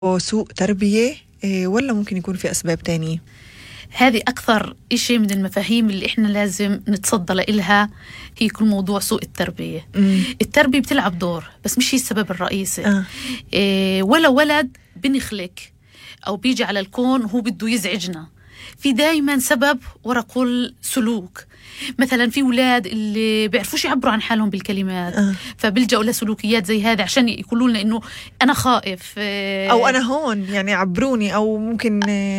سوء تربية ولا ممكن يكون في أسباب تانية؟ هذه أكثر إشي من المفاهيم اللي إحنا لازم نتصدى لإلها، هي كل موضوع سوء التربية. التربية بتلعب دور بس مش هي السبب الرئيسي. ولا ولد بنخلق أو بيجي على الكون وهو بده يزعجنا، في دايما سبب وراء كل سلوك. مثلا في ولاد اللي بيعرفوش يعبروا عن حالهم بالكلمات فبيلجأوا لسلوكيات زي هذا عشان يقولوا لنا إنه أنا خائف أو أنا هون، يعني عبروني، أو ممكن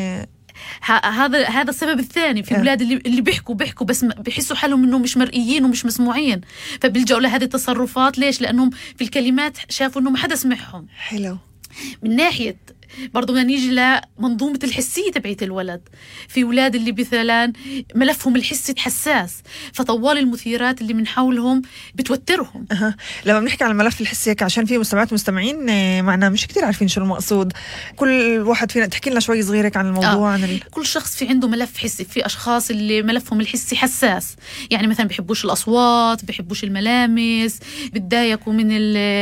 هذا السبب الثاني. في أولاد اللي بيحكوا بس بيحسوا حالهم إنه مش مرئيين ومش مسموعين، فبيلجأوا لهذه التصرفات. ليش؟ لأنهم في الكلمات شافوا إنه ما حدا سمعهم. حلو. من ناحية برضو بدنا نيجي لمنظومة الحسية تبعيت الولد. في أولاد اللي مثلا ملفهم الحسي حساس، فطوال المثيرات اللي من حولهم بتوترهم. لما بنحكي عن الملف الحسي عشان في مستمعين معنا مش كتير عارفين شو المقصود، كل واحد فينا تحكي لنا شوي صغيرك عن الموضوع. كل شخص في عنده ملف حسي. في أشخاص اللي ملفهم الحسي حساس، يعني مثلا بيحبوش الأصوات، بيحبوش الملامس، بتضايقوا من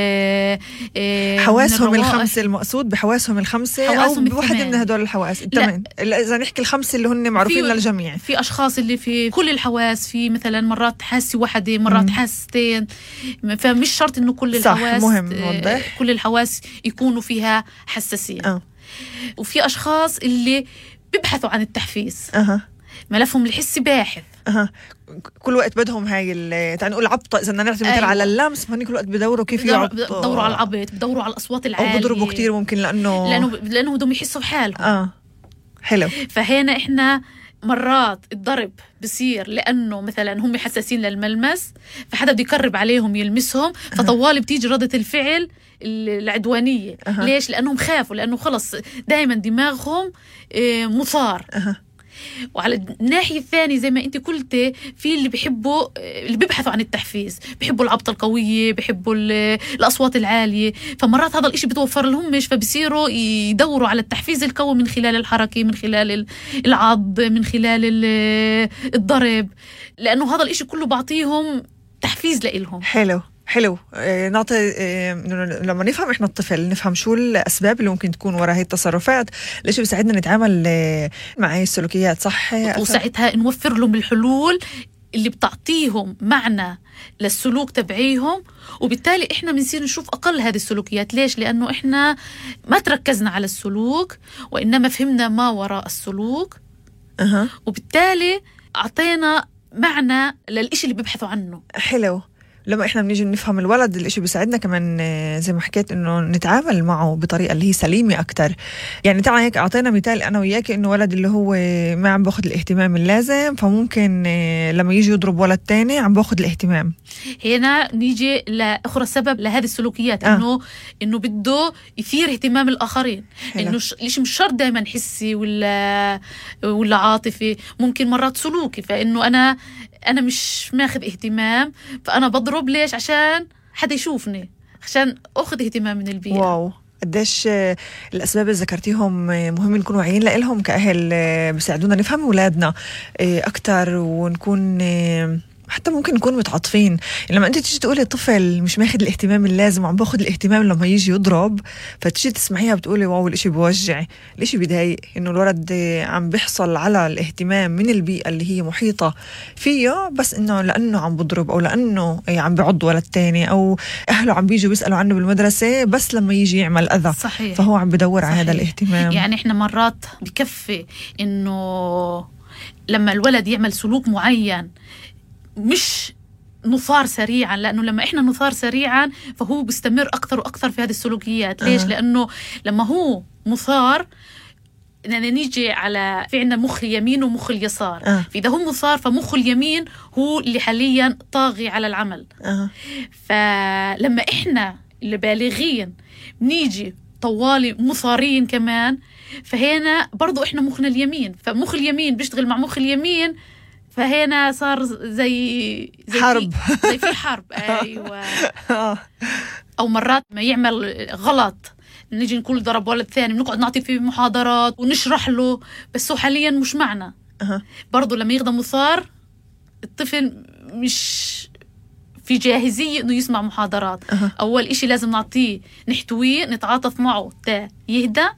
حواسهم الخمسة. المقصود بحواسهم الخمسة أو بواحدة من هدول الحواس. تمام. إذا نحكي الخمسة اللي هن معروفين للجميع. في أشخاص اللي في كل الحواس، في مثلا مرات حاسة واحدة، مرات حاستين، فمش شرط إنه كل الحواس. مهم نوضح. كل الحواس يكونوا فيها حساسية. وفي أشخاص اللي بيبحثوا عن التحفيز. ملفهم الحسي باحث. كل وقت بدهم هاي تعال نقول عبطة، إذا بدنا نعطي مثل على اللمس، هن كل وقت بدوروا كيف يعبطوا. بدوروا على العبط، بدوروا على الأصوات العالية، أو بضربوا كتير ممكن لأنه بدهم يحسوا بحالهم. حلو. فهنا إحنا مرات الضرب بصير لأنه مثلا هم حساسين للملمس، فحدا بده يقرب عليهم يلمسهم، فطوال بتيجي ردة الفعل العدوانية. ليش؟ لأنهم خافوا، لأنه خلص دايما دماغهم مثار. وعلى الناحية الثانية زي ما أنت قلتي، في اللي بيحبوا، اللي بيبحثوا عن التحفيز، بيحبوا العبطة القوية، بيحبوا الأصوات العالية. فمرات هذا الإشي بتوفر لهم مش، فبصيروا يدوروا على التحفيز القوي من خلال الحركة، من خلال العض، من خلال الضرب، لأنه هذا الإشي كله بعطيهم تحفيز لإلهم. حلو. نعطي لما نفهم إحنا الطفل، نفهم شو الأسباب اللي ممكن تكون وراء هاي التصرفات، ليش بيساعدنا نتعامل مع هاي السلوكيات. صح. وساعتها نوفر لهم الحلول اللي بتعطيهم معنى للسلوك تبعيهم، وبالتالي إحنا بنصير نشوف أقل هذه السلوكيات. ليش؟ لأنه إحنا ما تركزنا على السلوك، وإنما فهمنا ما وراء السلوك. وبالتالي أعطينا معنى للإشي اللي بيبحثوا عنه. حلو. لما إحنا بنيجي نفهم الولد، الإشي بيساعدنا كمان زي ما حكيت إنه نتعامل معه بطريقة اللي هي سليمة أكتر. يعني تعال هيك أعطينا مثال أنا وياك، إنه ولد اللي هو ما عم باخد الاهتمام اللازم، فممكن لما يجي يضرب ولد تاني عم باخد الاهتمام. هنا نيجي لآخر سبب لهذه السلوكيات، إنه بده يثير اهتمام الآخرين. إنه الإشي مش شرط دايما حسي ولا عاطفي، ممكن مرات سلوكي. فإنه أنا مش ماخذ اهتمام، فأنا بضرب. ليش؟ عشان حدا يشوفني، عشان أخذ اهتمام من البيئة. واو، قديش الأسباب اللي ذكرتيهم مهم نكون واعيين لهم كأهل، بيساعدونا نفهم أولادنا أكتر، ونكون حتى ممكن نكون متعاطفين. لما أنت تيجي تقولي طفل مش ماخذ الاهتمام اللازم وعم باخذ الاهتمام لما يجي يضرب، فتيجي تسمعيها بتقولي واو، الاشي بوجع، الاشي بيضايق، إنه الولد عم بيحصل على الاهتمام من البيئة اللي هي محيطة فيه، بس إنه لأنه عم بضرب، أو لأنه عم بيعض ولد تاني، أو أهله عم بيجوا بيسألوا عنه بالمدرسة بس لما يجي يعمل أذى. صحيح. فهو عم بدور على هذا الاهتمام. يعني إحنا مرات بكفي إنه لما الولد يعمل سلوك معين مش نثار سريعا، لأنه لما إحنا نثار سريعا فهو بيستمر أكثر وأكثر في هذه السلوكيات. ليش؟ لأنه لما هو مثار، نيجي على في عندنا مخ اليمين ومخ اليسار. فإذا هو مثار فمخ اليمين هو اللي حاليا طاغي على العمل. فلما إحنا اللي بالغين نيجي طوالي مثارين كمان، فهنا برضو إحنا مخنا اليمين، فمخ اليمين بيشتغل مع مخ اليمين، فهنا صار زي حرب. زي في حرب. أيوة. أو مرات ما يعمل غلط نيجي نقول ضرب ولد ثاني، بنقعد نعطي فيه محاضرات ونشرح له، بس هو حاليا مش معنا. برضو لما يغضب مثار، الطفل مش في جاهزية إنه يسمع محاضرات. أول إشي لازم نعطيه، نحتويه، نتعاطف معه تا يهدى،